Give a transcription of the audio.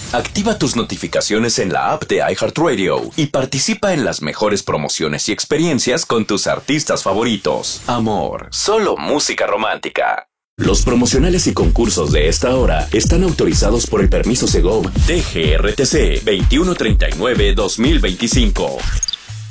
Activa tus notificaciones en la app de iHeartRadio y participa en las mejores promociones y experiencias con tus artistas favoritos. Amor, solo música romántica. Los promocionales y concursos de esta hora están autorizados por el permiso Segov DGRTC 2139-2025.